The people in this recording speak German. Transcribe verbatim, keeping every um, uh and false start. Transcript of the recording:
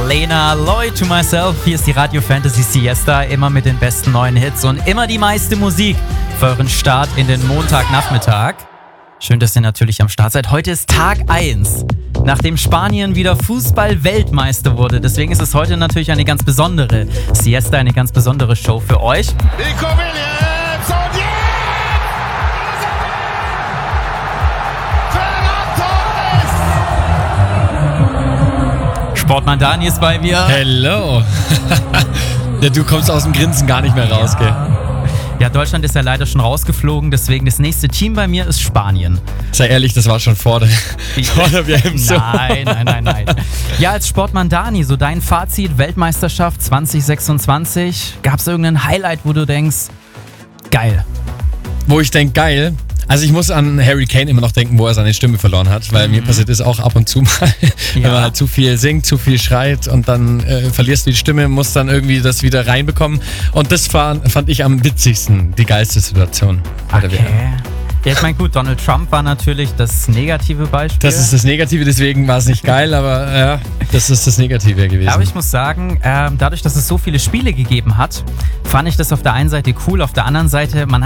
Lena, Loyal to Myself. Hier ist die Radio Fantasy Siesta, immer mit den besten neuen Hits und immer die meiste Musik für euren Start in den Montagnachmittag. Schön, dass ihr natürlich am Start seid. Heute ist Tag eins, nachdem Spanien wieder Fußball-Weltmeister wurde. Deswegen ist es heute natürlich eine ganz besondere Siesta, eine ganz besondere Show für euch. Nico Williams und jetzt! Sportmann Dani ist bei mir. Hello. Ja, du kommst aus dem Grinsen gar nicht mehr raus, gell? Ja, Deutschland ist ja leider schon rausgeflogen, deswegen das nächste Team bei mir ist Spanien. Sei ehrlich, das war schon vor der, vor der W M so. Nein, nein, nein, nein. Ja, als Sportmann Dani, so dein Fazit, Weltmeisterschaft zwanzig sechsundzwanzig, gab es irgendeinen Highlight, wo du denkst, geil? Wo ich denke, geil. Also ich muss an Harry Kane immer noch denken, wo er seine Stimme verloren hat, weil mhm. mir passiert es auch ab und zu mal, ja. wenn man halt zu viel singt, zu viel schreit und dann äh, verlierst du die Stimme, musst dann irgendwie das wieder reinbekommen. Und das war, fand ich am witzigsten, die geilste Situation bei der okay. W M. Ja, ich meine, gut, Donald Trump war natürlich das negative Beispiel. Das ist das Negative, deswegen war es nicht geil, aber ja, das ist das Negative gewesen. Aber ich muss sagen, ähm, dadurch, dass es so viele Spiele gegeben hat, fand ich das auf der einen Seite cool, auf der anderen Seite, man